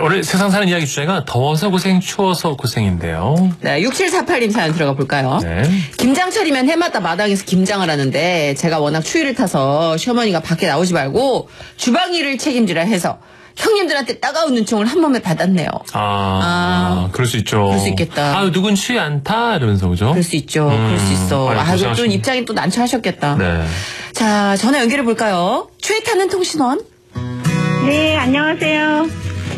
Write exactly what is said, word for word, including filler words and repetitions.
오늘 세상 사는 이야기 주제가 더워서 고생, 추워서 고생인데요. 네, 육칠사팔 님 사연 들어가 볼까요? 네. 김장철이면 해마다 마당에서 김장을 하는데 제가 워낙 추위를 타서 시어머니가 밖에 나오지 말고 주방 일을 책임지라 해서 형님들한테 따가운 눈총을 한 몸에 받았네요. 아, 아, 아 그럴 수 있죠. 그럴 수 있겠다. 아, 누군 추위 안 타? 이러면서, 그죠? 그럴 수 있죠. 음, 그럴 수 있어. 아니, 아, 고생하시- 또 입장이 또 난처하셨겠다. 네. 자, 전화 연결해 볼까요? 추위 타는 통신원. 네, 안녕하세요.